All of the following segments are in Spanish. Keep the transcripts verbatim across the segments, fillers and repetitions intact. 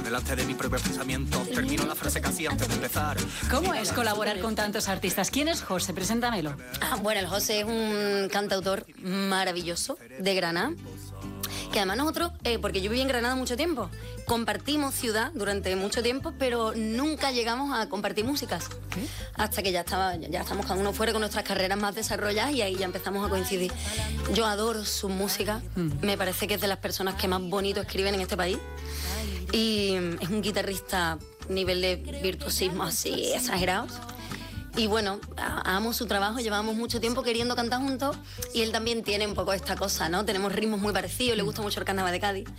delante de mi propio pensamiento. Termino la frase casi antes de empezar. ¿Cómo es colaborar con tantos artistas? ¿Quién es José? Preséntamelo. Ah, bueno, el José es un cantautor maravilloso de Granada. Que además nosotros, eh, porque yo viví en Granada mucho tiempo, compartimos ciudad durante mucho tiempo, pero nunca llegamos a compartir músicas. ¿Qué? Hasta que ya, estaba, ya estamos cada uno fuera con nuestras carreras más desarrolladas y ahí ya empezamos a coincidir. Yo adoro su música, mm. me parece que es de las personas que más bonito escriben en este país. Y es un guitarrista a nivel de virtuosismo así exagerado. Y bueno, amo su trabajo, llevamos mucho tiempo queriendo cantar juntos y él también tiene un poco esta cosa, ¿no? Tenemos ritmos muy parecidos, le gusta mucho el carnaval de Cádiz.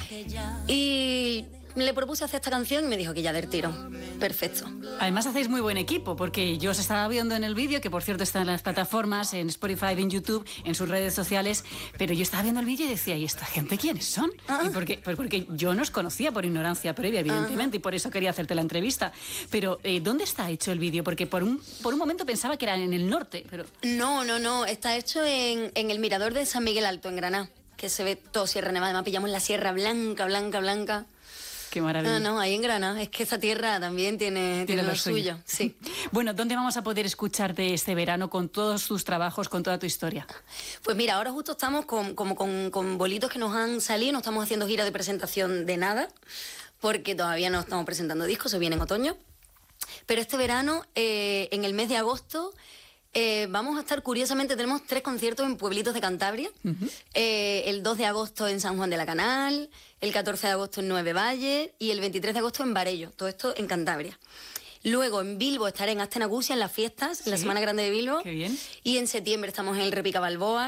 Y le propuse hacer esta canción y me dijo que ya del tirón. Perfecto. Además hacéis muy buen equipo, porque yo os estaba viendo en el vídeo, que por cierto está en las plataformas, en Spotify, en YouTube, en sus redes sociales, pero yo estaba viendo el vídeo y decía, ¿y esta gente quiénes son? ¿Ah? ¿Y por qué? Pues porque yo no os conocía por ignorancia previa, evidentemente, ¿Ah? Y por eso quería hacerte la entrevista. Pero, eh, ¿dónde está hecho el vídeo? Porque por un, por un momento pensaba que era en el norte, pero... No, no, no, está hecho en, en el mirador de San Miguel Alto, en Granada, que se ve todo Sierra Nevada. Además pillamos la Sierra Blanca, Blanca, Blanca. Qué maravilla. No, no, ahí en Granada. Es que esa tierra también tiene, tiene, tiene lo, lo suyo. suyo. Sí. Bueno, ¿dónde vamos a poder escucharte este verano con todos tus trabajos, con toda tu historia? Pues mira, ahora justo estamos con, como con, con bolitos que nos han salido, no estamos haciendo gira de presentación de nada, porque todavía no estamos presentando discos, se viene en otoño. Pero este verano, eh, en el mes de agosto... Eh, vamos a estar, curiosamente, tenemos tres conciertos en pueblitos de Cantabria. Uh-huh. eh, el dos de agosto en San Juan de la Canal, el catorce de agosto en Nueve Valles y el veintitrés de agosto en Barello. Todo esto en Cantabria. Luego en Bilbo estaré en Astenagusia en las fiestas, ¿sí? En la Semana Grande de Bilbo. Qué bien. Y en septiembre estamos en el Repica Balboa.